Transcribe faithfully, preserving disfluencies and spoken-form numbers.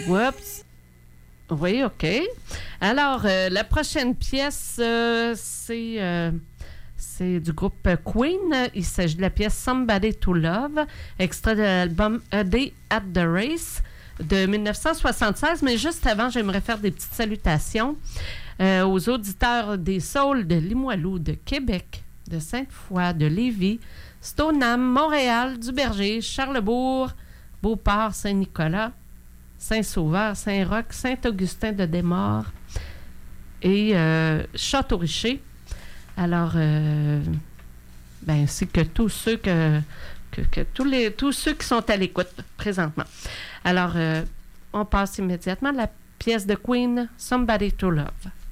Oups. Oui, OK. Alors, euh, la prochaine pièce, euh, c'est, euh, c'est du groupe Queen. Il s'agit de la pièce Somebody to Love, extrait de l'album A Day at the Race de dix-neuf cent soixante-seize. Mais juste avant, j'aimerais faire des petites salutations euh, aux auditeurs des Saules de Limoilou, de Québec, de Sainte-Foy, de Lévis, Stoneham, Montréal, Duberger, Charlebourg, Beauport, Saint-Nicolas, Saint-Sauveur, Saint-Roch, Saint-Augustin de Desmaures et euh, Château-Richer. Alors, euh, ben, c'est que tous ceux que, que, que tous les tous ceux qui sont à l'écoute présentement. Alors, euh, on passe immédiatement à la pièce de Queen, Somebody to Love.